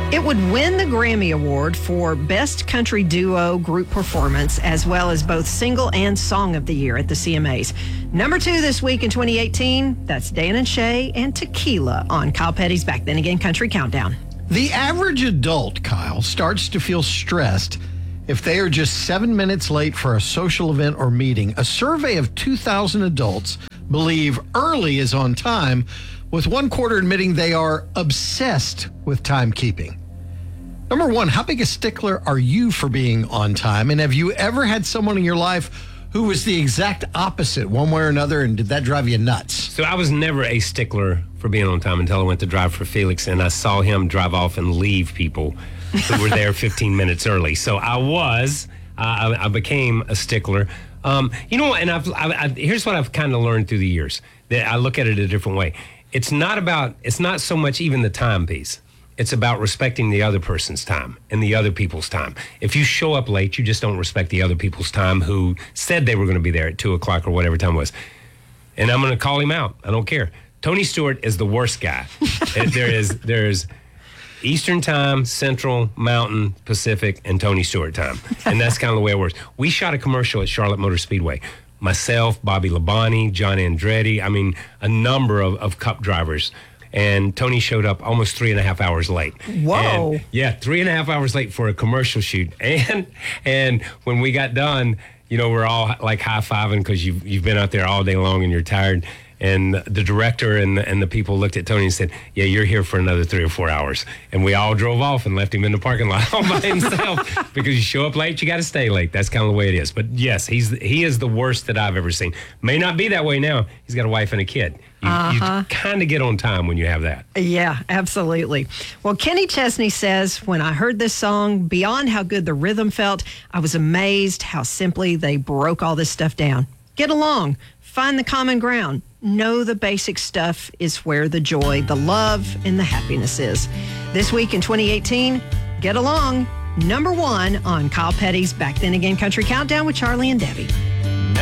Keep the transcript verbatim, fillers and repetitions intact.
It would win the Grammy Award for Best Country Duo Group Performance, as well as both Single and Song of the Year at the C M As. Number two this week in twenty eighteen, that's Dan and Shay and Tequila on Kyle Petty's Back Then Again Country Countdown. The average adult, Kyle, starts to feel stressed if they are just seven minutes late for a social event or meeting. A survey of two thousand adults believe early is on time, with one quarter admitting they are obsessed with timekeeping. Number one, how big a stickler are you for being on time? And have you ever had someone in your life who was the exact opposite one way or another, and did that drive you nuts? So I was never a stickler for being on time until I went to drive for Felix, and I saw him drive off and leave people who were there fifteen minutes early. So I was, uh, I, I became a stickler. Um, you know, and I've, I, I, here's what I've kind of learned through the years, that I look at it a different way. It's not about, it's not so much even the time piece. It's about respecting the other person's time and the other people's time. If you show up late, you just don't respect the other people's time who said they were going to be there at two o'clock or whatever time it was. And I'm going to call him out. I don't care. Tony Stewart is the worst guy. there is there's Eastern Time, Central, Mountain, Pacific, and Tony Stewart time. And that's kind of the way it works. We shot a commercial at Charlotte Motor Speedway. Myself, Bobby Labonte, John Andretti, I mean, a number of, of Cup drivers. And Tony showed up almost three and a half hours late. Whoa. And, yeah, three and a half hours late for a commercial shoot. And and when we got done, you know, we're all like high-fiving because you've, you've been out there all day long and you're tired. And the director and the, and the people looked at Tony and said, yeah, you're here for another three or four hours. And we all drove off and left him in the parking lot all by himself because you show up late, you got to stay late. That's kind of the way it is. But yes, he's he is the worst that I've ever seen. May not be that way now. He's got a wife and a kid. You, uh-huh. you kind of get on time when you have that. Yeah, absolutely. Well, Kenny Chesney says, when I heard this song, beyond how good the rhythm felt, I was amazed how simply they broke all this stuff down. Get along. Find the common ground. Know the basic stuff is where the joy, the love, and the happiness is. This week in twenty eighteen, Get Along, number one on Kyle Petty's Back Then Again Country Countdown with Charlie and Debbie.